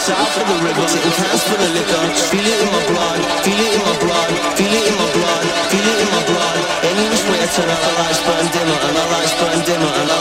south of the river, sitting cans full of liquor. Feel it in my blood, feel it in my blood, feel it in my blood, feel it in my blood. Any which way I turn out, the lights burn dimmer, and the lights burn dimmer, and the